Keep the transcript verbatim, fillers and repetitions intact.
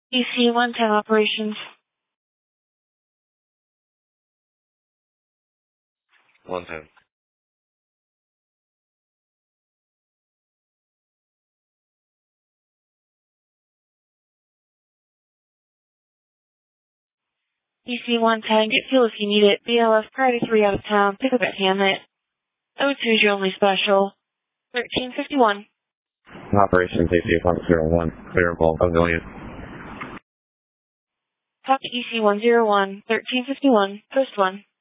E C one ten operations. one ten. E C one ten, get fuel if you need it. B L S priority three out of town. Pick up at Hammett. O two is your only special. thirteen fifty-one. Operations A C one zero one. Clearable Pavilion. Talk to E C one zero one. thirteen fifty-one. Post one.